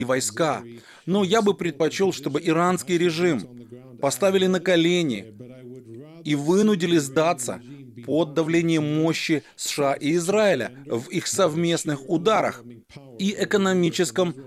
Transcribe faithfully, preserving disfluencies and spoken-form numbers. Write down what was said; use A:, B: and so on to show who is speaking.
A: войска. Но я бы предпочел, чтобы иранский режим поставили на колени и вынудили сдаться под давлением мощи США и Израиля в их совместных ударах и экономическом